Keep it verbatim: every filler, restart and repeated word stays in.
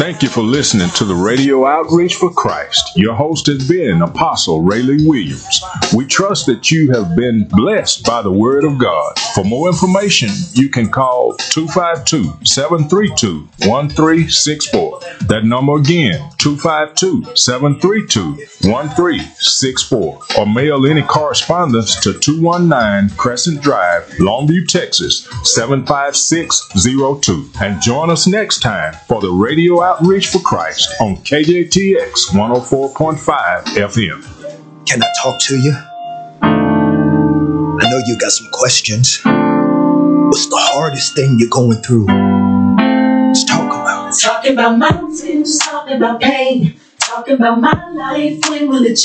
Thank you for listening to the Radio Outreach for Christ. Your host has been Apostle Rayleigh Williams. We trust that you have been blessed by the Word of God. For more information, you can call two five two, seven three two, one three six four. That number again, two five two, seven three two, one three six four. Or mail any correspondence to two one nine Crescent Drive, Longview, Texas, seven five six zero two. And join us next time for the Radio Outreach for Christ on K J T X one oh four point five F M. Can I talk to you? I know you got some questions. What's the hardest thing you're going through? Let's talk about it. Talking about mountains, talking about pain, talking about my life. When will it change?